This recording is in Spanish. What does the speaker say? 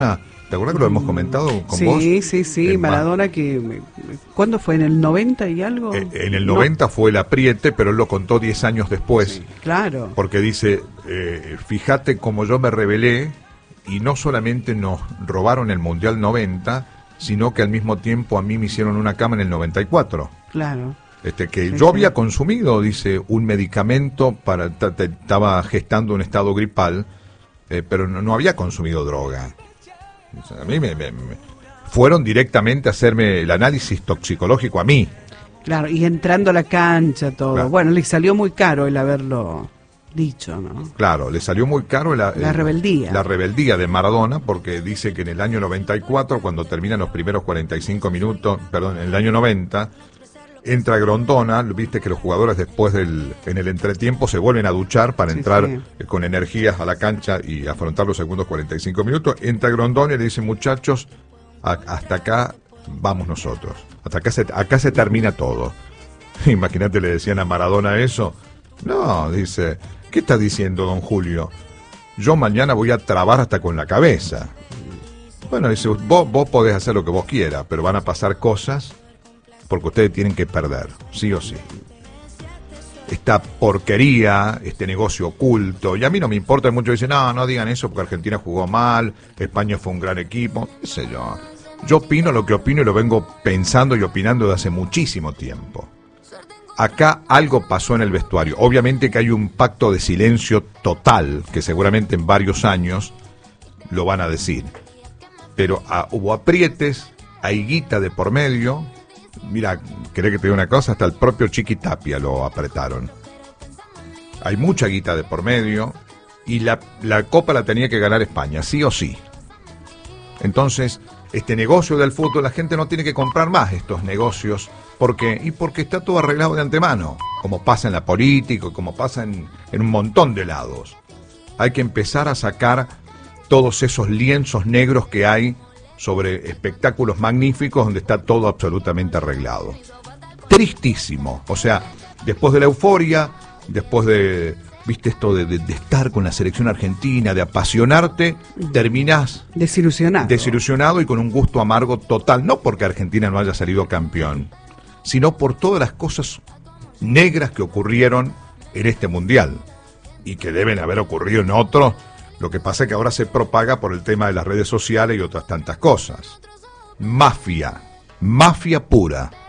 ¿Te acuerdas que lo hemos comentado con vos? Sí, Maradona que... ¿Cuándo fue? ¿En el 90 y algo? En el 90 fue el apriete, pero él lo contó 10 años después. Sí, claro. Porque dice, fíjate cómo yo me rebelé y no solamente nos robaron el Mundial 90, sino que al mismo tiempo a mí me hicieron una cama en el 94. Claro. Que yo había consumido, dice, un medicamento para... Estaba gestando un estado gripal, pero no había consumido droga. A mí fueron directamente a hacerme el análisis toxicológico a mí. Claro, y entrando a la cancha, todo. Claro. Bueno, le salió muy caro el haberlo dicho, ¿no? Claro, le salió muy caro la rebeldía. La rebeldía de Maradona, porque dice que en el año 94, cuando terminan los primeros 45 minutos, perdón, en el año 90, entra Grondona, viste que los jugadores después en el entretiempo se vuelven a duchar para entrar con energías a la cancha y afrontar los segundos 45 minutos. Entra Grondona y le dice, muchachos, hasta acá vamos nosotros. Acá se termina todo. Imagínate, le decían a Maradona eso. No, dice, ¿qué está diciendo don Julio? Yo mañana voy a trabar hasta con la cabeza. Bueno, dice, vos podés hacer lo que vos quieras, pero van a pasar cosas porque ustedes tienen que perder, sí o sí. Esta porquería, este negocio oculto, y a mí no me importa mucho, dicen, no digan eso porque Argentina jugó mal, España fue un gran equipo, qué sé yo. Yo opino lo que opino y lo vengo pensando y opinando desde hace muchísimo tiempo. Acá algo pasó en el vestuario, obviamente que hay un pacto de silencio total, que seguramente en varios años lo van a decir, pero hubo aprietes, hay guita de por medio. Mira, querés que te diga una cosa, hasta el propio Chiqui Tapia lo apretaron. Hay mucha guita de por medio y la Copa la tenía que ganar España, sí o sí. Entonces, este negocio del fútbol, la gente no tiene que comprar más estos negocios. ¿Por qué? Y porque está todo arreglado de antemano, como pasa en la política, como pasa en un montón de lados. Hay que empezar a sacar todos esos lienzos negros que hay sobre espectáculos magníficos donde está todo absolutamente arreglado. Tristísimo. O sea, después de la euforia, después de, viste esto de estar con la selección argentina, de apasionarte, terminás desilusionado y con un gusto amargo total. No porque Argentina no haya salido campeón, sino por todas las cosas negras que ocurrieron en este mundial y que deben haber ocurrido en otros. Lo que pasa es que ahora se propaga por el tema de las redes sociales y otras tantas cosas. Mafia pura.